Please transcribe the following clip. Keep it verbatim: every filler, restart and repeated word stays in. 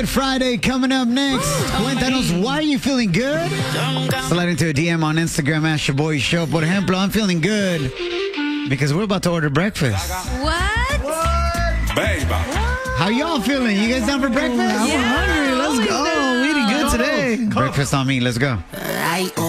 Friday coming up next. Cuéntanos, why are you feeling good? Slide into a D M on Instagram, ask your boy show. Por ejemplo, I'm feeling good because we're about to order breakfast. What? What? Baby. How y'all feeling? You guys down for breakfast? Yeah, I'm hungry. Let's go. We eating good today. Breakfast on me. Let's go.